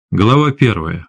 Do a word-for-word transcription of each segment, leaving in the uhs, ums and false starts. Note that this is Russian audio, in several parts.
Глава первая.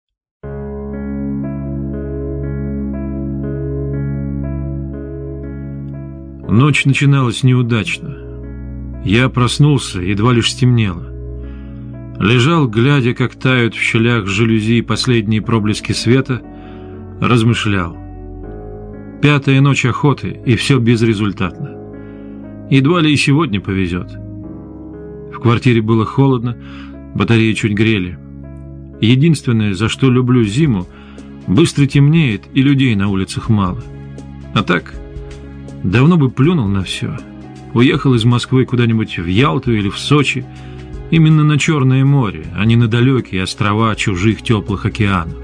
Ночь начиналась неудачно. Я проснулся, едва лишь стемнело. Лежал, глядя, как тают в щелях жалюзи последние проблески света, размышлял. Пятая ночь охоты, и все безрезультатно. Едва ли и сегодня повезет. В квартире было холодно, батареи чуть грели. Единственное, за что люблю зиму, быстро темнеет и людей на улицах мало. А так, давно бы плюнул на все. Уехал из Москвы куда-нибудь в Ялту или в Сочи, именно на Черное море, а не на далекие острова чужих теплых океанов.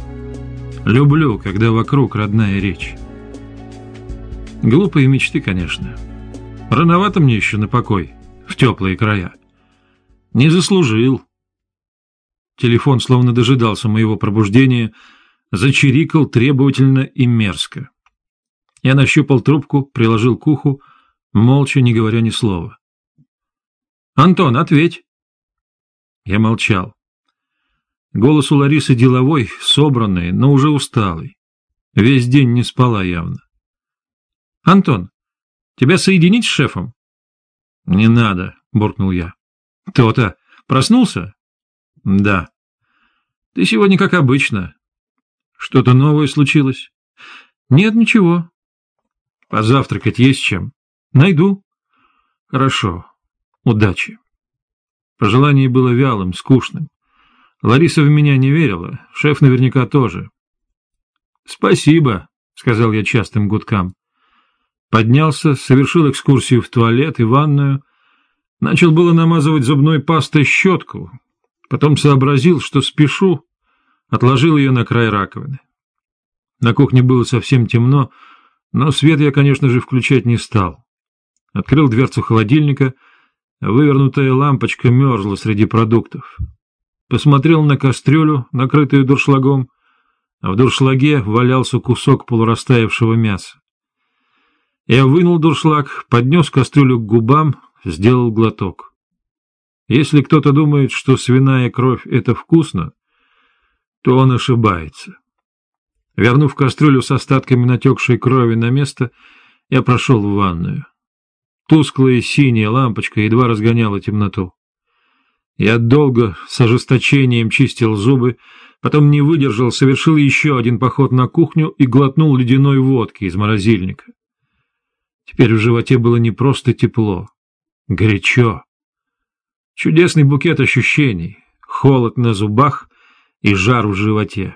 Люблю, когда вокруг родная речь. Глупые мечты, конечно. Рановато мне еще на покой, в теплые края. Не заслужил. Телефон словно дожидался моего пробуждения, зачирикал требовательно и мерзко. Я нащупал трубку, приложил к уху, молча, не говоря ни слова. «Антон, ответь!» Я молчал. Голос у Ларисы деловой, собранный, но уже усталый. Весь день не спала явно. «Антон, тебя соединить с шефом?» «Не надо», — буркнул я. «То-то. Проснулся?» «Да». «Ты сегодня как обычно. Что-то новое случилось?» «Нет, ничего». «Позавтракать есть чем?» «Найду». «Хорошо. Удачи». Пожелание было вялым, скучным. Лариса в меня не верила, шеф наверняка тоже. «Спасибо», — сказал я частым гудкам. Поднялся, совершил экскурсию в туалет и ванную, начал было намазывать зубной пастой щетку, потом сообразил, что спешу, отложил ее на край раковины. На кухне было совсем темно, но свет я, конечно же, включать не стал. Открыл дверцу холодильника, вывернутая лампочка мерзла среди продуктов. Посмотрел на кастрюлю, накрытую дуршлагом, а в дуршлаге валялся кусок полурастаявшего мяса. Я вынул дуршлаг, поднес кастрюлю к губам, сделал глоток. Если кто-то думает, что свиная кровь — это вкусно, то он ошибается. Вернув кастрюлю с остатками натекшей крови на место, я прошел в ванную. Тусклая синяя лампочка едва разгоняла темноту. Я долго с ожесточением чистил зубы, потом не выдержал, совершил еще один поход на кухню и глотнул ледяной водки из морозильника. Теперь в животе было не просто тепло, горячо. Чудесный букет ощущений, холод на зубах и жар в животе.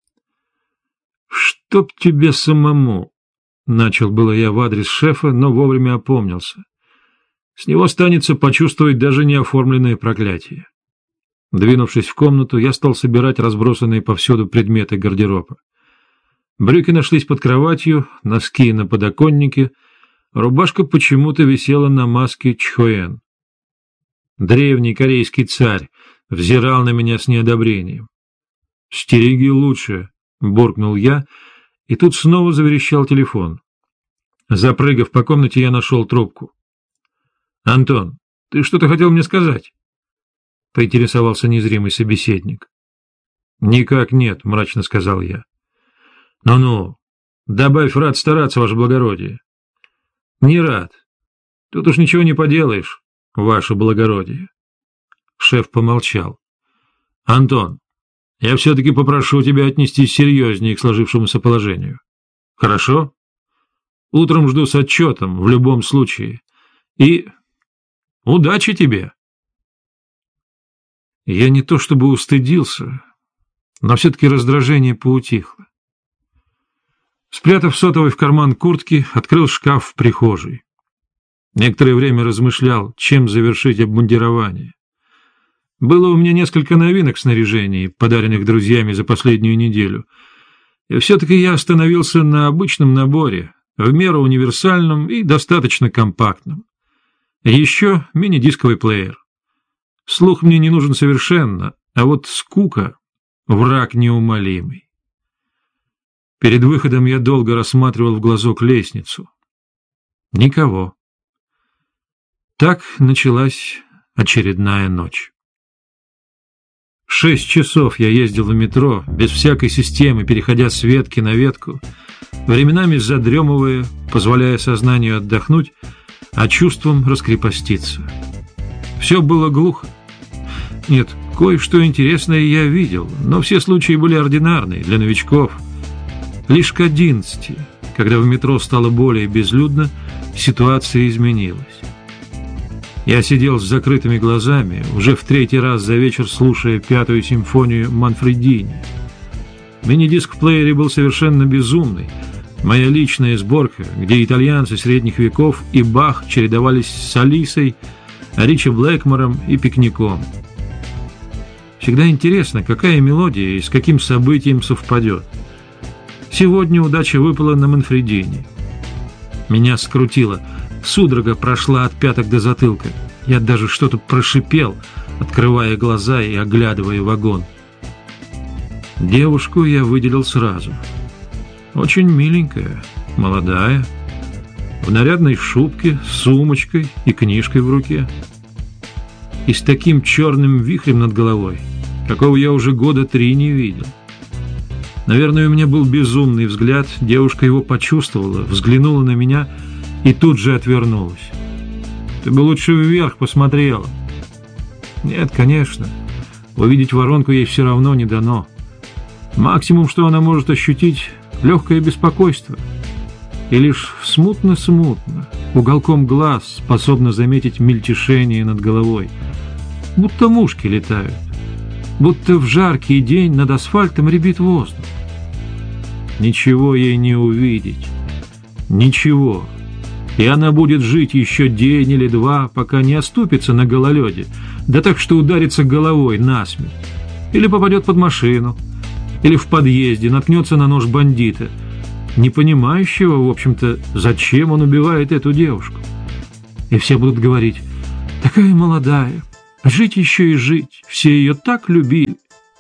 «Чтоб тебе самому!» — начал было я в адрес шефа, но вовремя опомнился. С него станется почувствовать даже неоформленное проклятие. Двинувшись в комнату, я стал собирать разбросанные повсюду предметы гардероба. Брюки нашлись под кроватью, носки на подоконнике, рубашка почему-то висела на маске Чхоэн. Древний корейский царь взирал на меня с неодобрением. «Стереги лучше», — буркнул я, и тут снова заверещал телефон. Запрыгав по комнате, я нашел трубку. «Антон, ты что-то хотел мне сказать?» — поинтересовался незримый собеседник. «Никак нет», — мрачно сказал я. «Ну-ну, добавь рад стараться, ваше благородие». «Не рад. Тут уж ничего не поделаешь, ваше благородие». Шеф помолчал. «Антон, я все-таки попрошу тебя отнестись серьезнее к сложившемуся положению. Хорошо? Утром жду с отчетом, в любом случае. И удачи тебе!» Я не то чтобы устыдился, но все-таки раздражение поутихло. Спрятав сотовый в карман куртки, открыл шкаф в прихожей. Некоторое время размышлял, чем завершить обмундирование. Было у меня несколько новинок снаряжений, подаренных друзьями за последнюю неделю, и все-таки я остановился на обычном наборе, в меру универсальном и достаточно компактном. Еще мини-дисковый плеер. Слух мне не нужен совершенно, а вот скука — враг неумолимый. Перед выходом я долго рассматривал в глазок лестницу. Никого. Так началась очередная ночь. Шесть часов я ездил в метро, без всякой системы, переходя с ветки на ветку, временами задремывая, позволяя сознанию отдохнуть, а чувствам раскрепоститься. Все было глухо. Нет, кое-что интересное я видел, но все случаи были ординарные, для новичков. Лишь к одиннадцати, когда в метро стало более безлюдно, ситуация изменилась. Я сидел с закрытыми глазами, уже в третий раз за вечер слушая пятую симфонию Манфредини. Мини-диск в плеере был совершенно безумный. Моя личная сборка, где итальянцы средних веков и Бах чередовались с Алисой, Ричи Блэкмором и Пикником. Всегда интересно, какая мелодия и с каким событием совпадет. Сегодня удача выпала на Манфредини. Меня скрутило. Судорога прошла от пяток до затылка. Я даже что-то прошипел, открывая глаза и оглядывая вагон. Девушку я выделил сразу. Очень миленькая, молодая, в нарядной шубке, с сумочкой и книжкой в руке. И с таким черным вихрем над головой, какого я уже года три не видел. Наверное, у меня был безумный взгляд, девушка его почувствовала, взглянула на меня и тут же отвернулась. Ты бы лучше вверх посмотрела. Нет, конечно, увидеть воронку ей все равно не дано. Максимум, что она может ощутить, легкое беспокойство. И лишь смутно-смутно, уголком глаз способна заметить мельтешение над головой. Будто мушки летают. Будто в жаркий день над асфальтом рябит воздух. Ничего ей не увидеть. Ничего. И она будет жить еще день или два, пока не оступится на гололеде, да так, что ударится головой насмерть. Или попадет под машину. Или в подъезде наткнется на нож бандита, не понимающего, в общем-то, зачем он убивает эту девушку. И все будут говорить: такая молодая, жить еще и жить, все ее так любили.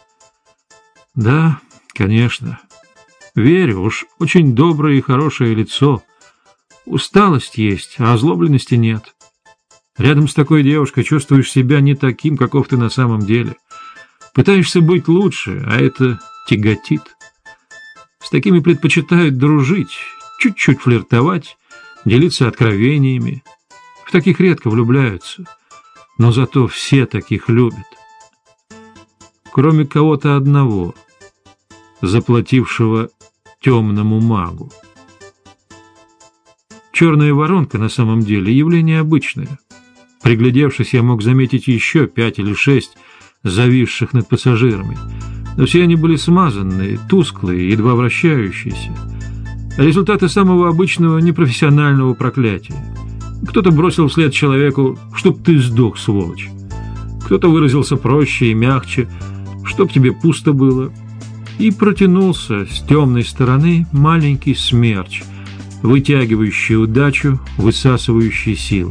Да, конечно, верю, уж очень доброе и хорошее лицо. Усталость есть, а озлобленности нет. Рядом с такой девушкой чувствуешь себя не таким, каков ты на самом деле. Пытаешься быть лучше, а это тяготит. С такими предпочитают дружить, чуть-чуть флиртовать, делиться откровениями. В таких редко влюбляются, но зато все таких любят. Кроме кого-то одного, заплатившего темному магу. Черная воронка на самом деле явление обычное. Приглядевшись, я мог заметить еще пять или шесть зависших над пассажирами, но все они были смазанные, тусклые, едва вращающиеся. Результаты самого обычного непрофессионального проклятия. Кто-то бросил вслед человеку: «Чтоб ты сдох, сволочь». Кто-то выразился проще и мягче: «Чтоб тебе пусто было». И протянулся с темной стороны маленький смерч, вытягивающий удачу, высасывающий силы.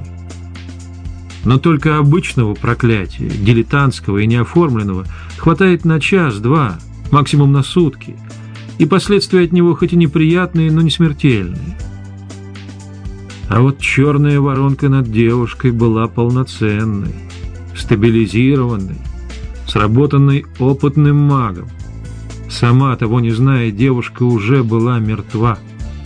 Но только обычного проклятия, дилетантского и неоформленного, хватает на час-два, максимум на сутки, и последствия от него хоть и неприятные, но не смертельные. А вот черная воронка над девушкой была полноценной, стабилизированной, сработанной опытным магом. Сама того не зная, девушка уже была мертва.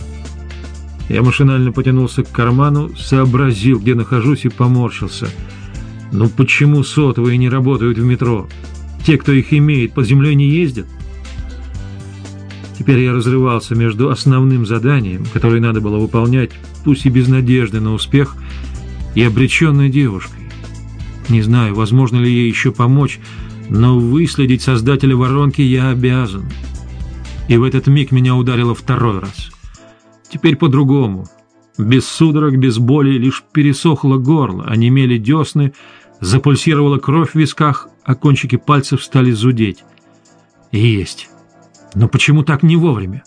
Я машинально потянулся к карману, сообразил, где нахожусь, и поморщился. Ну почему сотовые не работают в метро? Те, кто их имеет, под землей не ездят? Теперь я разрывался между основным заданием, которое надо было выполнять, пусть и без надежды на успех, и обреченной девушкой. Не знаю, возможно ли ей еще помочь, но выследить создателя воронки я обязан. И в этот миг меня ударило второй раз. Теперь по-другому. Без судорог, без боли, лишь пересохло горло, онемели десны, запульсировала кровь в висках, а кончики пальцев стали зудеть. Есть. Но почему так не вовремя?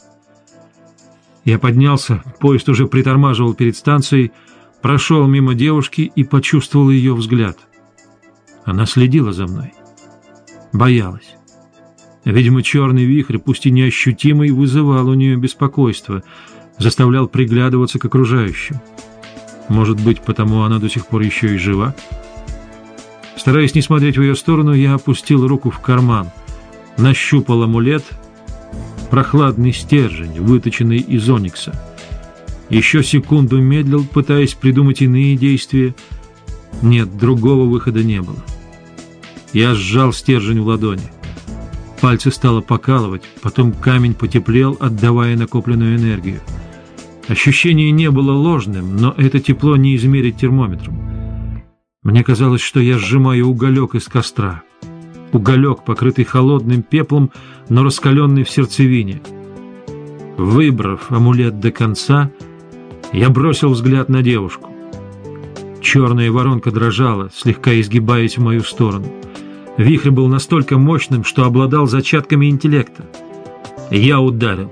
Я поднялся, поезд уже притормаживал перед станцией, прошел мимо девушки и почувствовал ее взгляд. Она следила за мной. Боялась. Видимо, черный вихрь, пусть и неощутимый, вызывал у нее беспокойство, заставлял приглядываться к окружающим. Может быть, потому она до сих пор еще и жива? Стараясь не смотреть в ее сторону, я опустил руку в карман, нащупал амулет, прохладный стержень, выточенный из оникса. Еще секунду медлил, пытаясь придумать иные действия. Нет, другого выхода не было. Я сжал стержень в ладони. Пальцы стало покалывать, потом камень потеплел, отдавая накопленную энергию. Ощущение не было ложным, но это тепло не измерить термометром. Мне казалось, что я сжимаю уголек из костра. Уголек, покрытый холодным пеплом, но раскаленный в сердцевине. Выбрав амулет до конца, я бросил взгляд на девушку. Черная воронка дрожала, слегка изгибаясь в мою сторону. Вихрь был настолько мощным, что обладал зачатками интеллекта. Я ударил.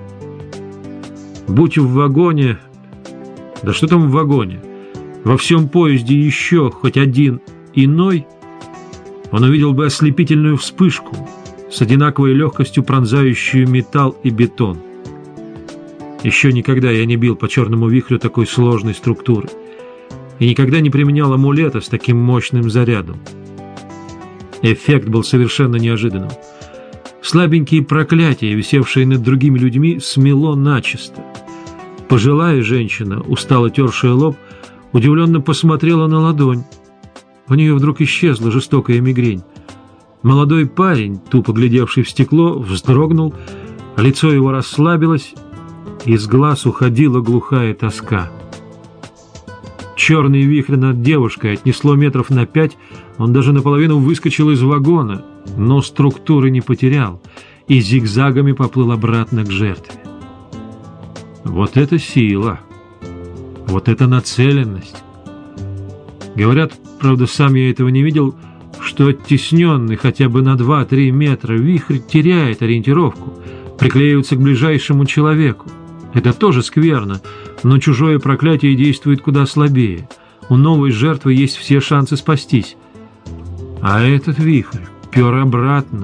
Будь в вагоне... Да что там в вагоне? Во всем поезде еще хоть один иной, он увидел бы ослепительную вспышку, с одинаковой легкостью пронзающую металл и бетон. Еще никогда я не бил по черному вихрю такой сложной структуры и никогда не применял амулета с таким мощным зарядом. Эффект был совершенно неожиданным. Слабенькие проклятия, висевшие над другими людьми, смело начисто. Пожилая женщина, устало тершая лоб, удивленно посмотрела на ладонь. У нее вдруг исчезла жестокая мигрень. Молодой парень, тупо глядевший в стекло, вздрогнул, лицо его расслабилось, из глаз уходила глухая тоска. Черный вихрь над девушкой отнесло метров на пять, он даже наполовину выскочил из вагона, но структуры не потерял и зигзагами поплыл обратно к жертве. Вот это сила! Вот это нацеленность! Говорят, правда, сам я этого не видел, что оттесненный хотя бы на два-три метра вихрь теряет ориентировку, приклеивается к ближайшему человеку. Это тоже скверно, но чужое проклятие действует куда слабее. У новой жертвы есть все шансы спастись. А этот вихрь пер обратно,